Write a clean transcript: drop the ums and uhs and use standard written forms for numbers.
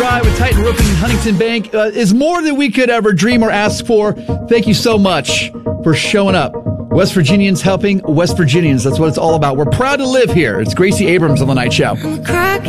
Drive with Titan Roofing and Huntington Bank is more than we could ever dream or ask for. Thank you so much for showing up. West Virginians helping West Virginians. That's what it's all about. We're proud to live here. It's Gracie Abrams on The Night Show.